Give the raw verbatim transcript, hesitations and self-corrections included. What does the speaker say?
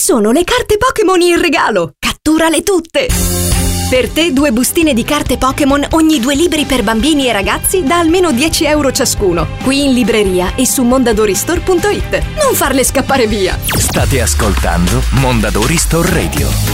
sono le carte Pokémon in regalo! Catturale tutte! Per te due bustine di carte Pokémon ogni due libri per bambini e ragazzi da almeno dieci euro ciascuno. Qui in libreria e su mondadoristore punto it. Non farle scappare via! State ascoltando Mondadori Store Radio.